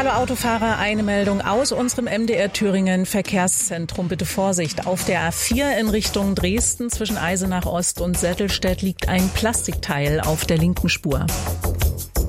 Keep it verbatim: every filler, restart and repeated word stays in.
Hallo Autofahrer, eine Meldung aus unserem M D R Thüringen Verkehrszentrum. Bitte Vorsicht, auf der A vier in Richtung Dresden zwischen Eisenach Ost und Settelstedt liegt ein Plastikteil auf der linken Spur.